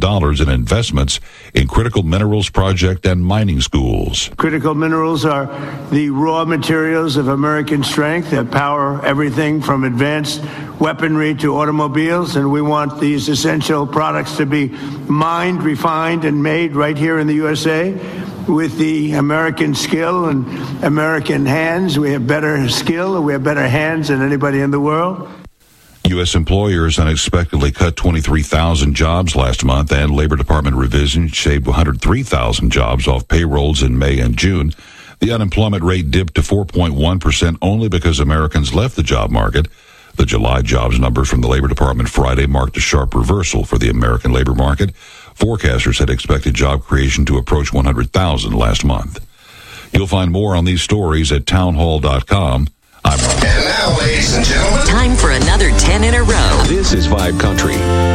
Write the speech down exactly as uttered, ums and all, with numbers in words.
dollars in investments in critical minerals project and mining schools. Critical minerals are the raw materials of American strength that power everything from advanced weaponry to automobiles, and we want these essential products to be mined, refined, and made right here in the U S A. With the American skill and American hands, we have better skill and we have better hands than anybody in the world. U S employers unexpectedly cut twenty-three thousand jobs last month, and Labor Department revisions shaved one hundred three thousand jobs off payrolls in May and June. The unemployment rate dipped to four point one percent only because Americans left the job market. The July jobs numbers from the Labor Department Friday marked a sharp reversal for the American labor market. Forecasters had expected job creation to approach one hundred thousand last month. You'll find more on these stories at townhall dot com. I'm And now, ladies and gentlemen, time for another ten in a row. This is Vibe Country.